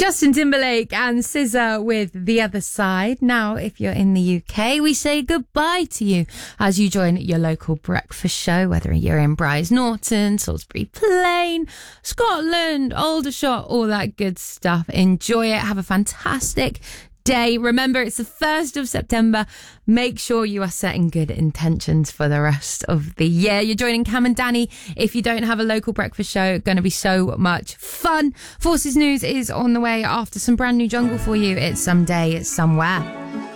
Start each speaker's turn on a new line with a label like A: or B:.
A: Justin Timberlake and SZA with The Other Side. Now, if you're in the UK, we say goodbye to you as you join your local breakfast show, whether you're in Brize Norton, Salisbury Plain, Scotland, Aldershot, all that good stuff. Enjoy it. Have a fantastic day. Remember, it's the 1st of September. Make sure you are setting good intentions for the rest of the year. You're joining Cam and Danny. If you don't have a local breakfast show, going to be so much fun. Forces News is on the way after some brand new jungle for you. It's Someday, Somewhere.